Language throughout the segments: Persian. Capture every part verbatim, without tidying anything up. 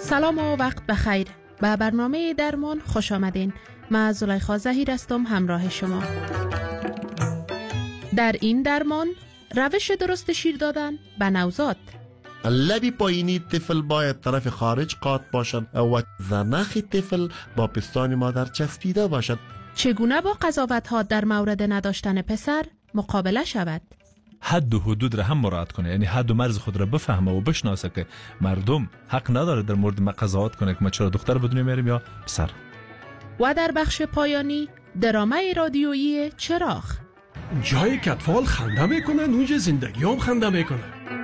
سلام و وقت بخیر. به برنامه درمان خوش آمدین. من زلیخا زهیر هستم همراه شما. در این درمان روش درست شیر دادن به نوزاد. لب پایینی طفل باید طرف خارج قاط باشد و زنخ طفل با پستان مادر چسبیده باشد. چگونه با قضاوت ها در مورد نداشتن پسر مقابله شود؟ حد و حدود را هم مراعات کنه، یعنی حد و مرز خود را بفهمه و بشناسه که مردم حق نداره در مورد ما قضاوت کنه که ما چرا دختر به دنیا میاریم یا پسر. و در بخش پایانی درامه رادیویی چراغ. جایی که اطفال خنده میکنن اونجا زندگی هم خنده میکنن.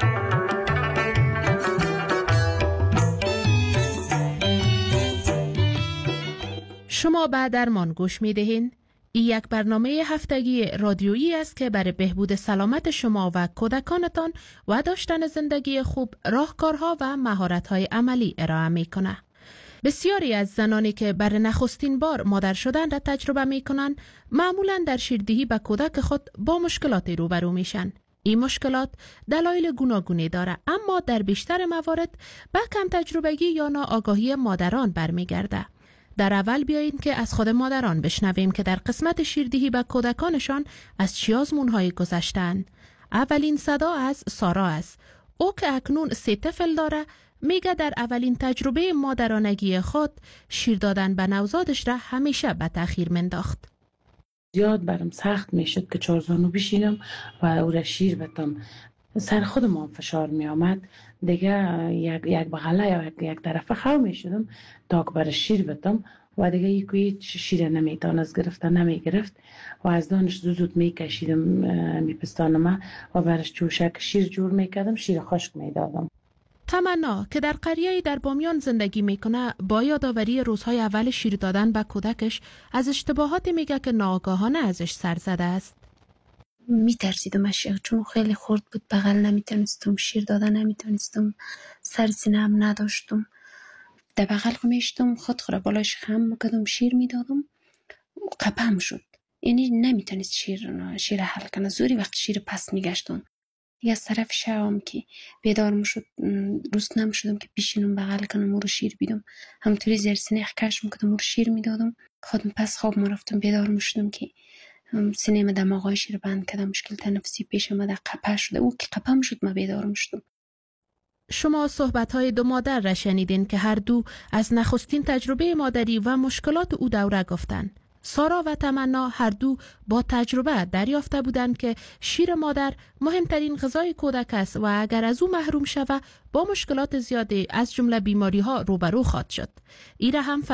شما به درمان گوش میدهین. این یک برنامه هفتگی رادیویی است که برای بهبود سلامت شما و کودکانتان و داشتن زندگی خوب راهکارها و مهارت‌های عملی ارائه میکنه. بسیاری از زنانی که برای نخستین بار مادر شدن را تجربه میکنن معمولاً در شیردهی به کودک خود با مشکلاتی روبرو میشن. این مشکلات دلایل گوناگونی داره، اما در بیشتر موارد به کم تجربگی یا ناآگاهی مادران برمیگرده. در اول بیایید که از خود مادران بشنویم که در قسمت شیردهی به کودکانشان از چه آزمون‌هایی گذشتند. اولین صدا از سارا است. او که اکنون سه طفل داره میگه در اولین تجربه مادرانگی خود شیر دادن به نوزادش را همیشه به تأخیر منداخت. زیاد برام سخت میشد که چارزانو بشینم و او را شیر بدم. سر خودم هم فشار می آمد دیگه، یک یک بغله یا یک, یک طرفه خو می شدم تا که برای شیر بدم و دیگه یکی شیر نمیتان از گرفته نمی گرفت و از دانش زود زود می کشیدم می پستانم و برش جوشک شیر جور می کردم، شیر خشک می دادم. تمنا که در قریه در بامیان زندگی میکنه با یادآوری روزهای اول شیر دادن به کودکش از اشتباهاتی میگه که ناآگاهانه ازش سر زده است. میترسیدم اشیا چون خیلی خرد بود، بغل نمیتونستم، شیر دادن نمیتونستم، سر سینه هم نداشتم. در بغل خمیشتم خود خورا بالاش خم بکدم شیر میدادم، قپم شد، یعنی نمیتونست شیر شیر حل کنه. زوری وقت شیر پس میگشتم دیگه از طرف شوام که بیدارم شد روست نم شدم که پیشینم بغل کنم او رو شیر بیدم، همطوری زیر سینه کش میکدم او رو شیر میدادم. خودم پس خواب مرفتم بیدارم شدم که سینه ما دماغایش رو بند کردم، مشکل تنفسی پیش ما در قپه شده. او که قپم شد ما بیدارم شدم. شما صحبت‌های دو مادر را شنیدین که هر دو از نخستین تجربه مادری و مشکلات او دوره گفتن. سارا و تمنا هر دو با تجربه دریافته بودند که شیر مادر مهمترین غذای کودک است و اگر از او محروم شود با مشکلات زیادی از جمله بیماری‌ها روبرو خواهد شد. این را هم